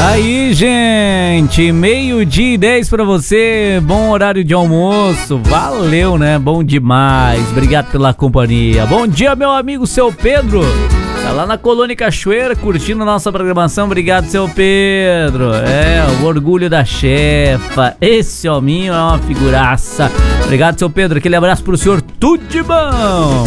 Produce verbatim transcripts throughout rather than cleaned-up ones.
Aí, gente, meio-dia e dez pra você, bom horário de almoço, valeu, né? Bom demais, obrigado pela companhia. Bom dia, meu amigo, seu Pedro, tá lá na Colônia Cachoeira, curtindo a nossa programação, obrigado, seu Pedro. É, o orgulho da chefa, esse hominho é uma figuraça. Obrigado, seu Pedro, aquele abraço pro senhor, tudo de bom.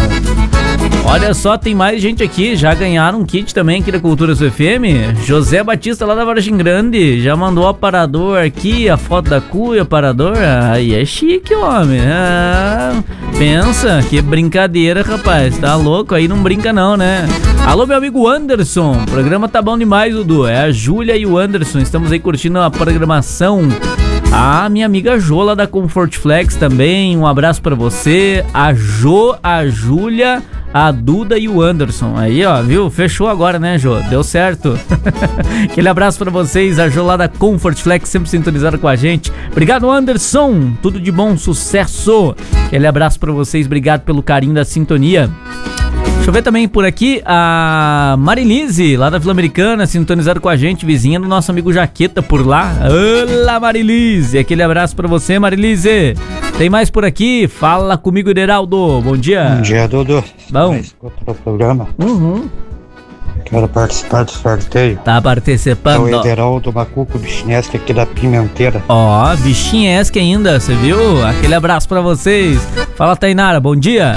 Olha só, tem mais gente aqui, já ganharam um kit também aqui da Cultura S U F M. José Batista lá da Vargem Grande, já mandou o aparador aqui, a foto da cuia, aparador. Aí é chique, homem. Ah, pensa, que brincadeira, rapaz, tá louco? Aí não brinca não, né? Alô, meu amigo Anderson, o programa tá bom demais, Dudu. É a Júlia e o Anderson, estamos aí curtindo a programação. A minha amiga Jô lá da Comfort Flex também, um abraço pra você. A Jô, a Júlia, a Duda e o Anderson. Aí, ó, viu? Fechou agora, né, Jô? Deu certo. Aquele abraço pra vocês, a Jô lá da Comfort Flex, sempre sintonizada com a gente. Obrigado, Anderson. Tudo de bom, sucesso. Aquele abraço pra vocês, obrigado pelo carinho da sintonia. Deixa eu ver também por aqui a Marilise, lá da Vila Americana, sintonizada com a gente, vizinha do nosso amigo Jaqueta por lá. Olá, Marilise, aquele abraço pra você, Marilise. Tem mais por aqui? Fala comigo, Heraldo. Bom dia. Bom dia, Dudu. Bom. Escuta o programa. Uhum. Quero participar do sorteio. Tá participando. É o Ederaldo Macuco Bichinesque aqui da Pimenteira. Ó, Bichinesque ainda, você viu? Aquele abraço pra vocês. Fala, Tainara, bom dia.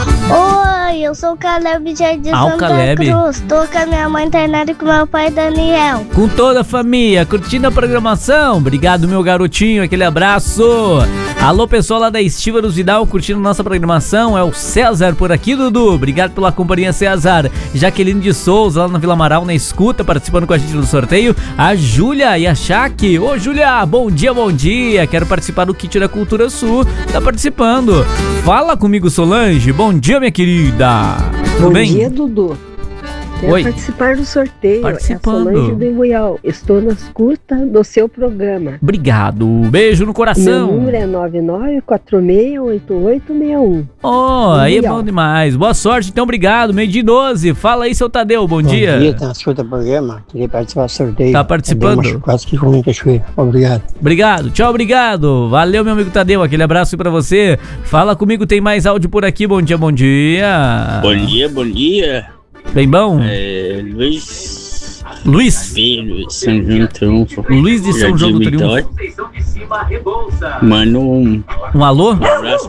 Oi, eu sou o Caleb de Jardim Ah, o Santa Caleb. Cruz. Tô com a minha mãe Tainara e com meu pai Daniel. Com toda a família, curtindo a programação. Obrigado, meu garotinho, aquele abraço. Alô, pessoal lá da Estiva dos Vidal, curtindo nossa programação. É o César por aqui, Dudu. Obrigado pela companhia, César. Jaqueline de Souza, lá na Vila Amaral, na escuta, participando com a gente do sorteio. A Júlia e a Chaque. Ô, Júlia, bom dia, bom dia. Quero participar do kit da Cultura Sul. Tá participando. Fala comigo, Solange. Bom dia, minha querida. Tudo Bom bem? dia, Dudu. Quero Oi. participar do sorteio. Participando. É a Solange do Imoial. Estou na escuta do seu programa. Obrigado. Beijo no Meu coração. número é nove nove quatro seis oito oito seis um. Oh, aí é Imoial. bom demais. Boa sorte, então, obrigado. Meio de doze. Fala aí, seu Tadeu. Bom, Bom dia. dia, tá na escuta do programa. Queria participar do sorteio. Tá participando? Tadeu Machucado, que Colônia Cachoeira. Obrigado. Obrigado. Tchau, obrigado. Valeu, meu amigo Tadeu. Aquele abraço aí pra você. Fala comigo, tem mais áudio por aqui. Bom dia, bom dia. Bom dia, bom dia. Bem bom? É, Luiz Luiz. Filho, São João do Triunfo. Luiz de São João do Jardim Triunfo. Vitória. Mano, um Um alô? abraço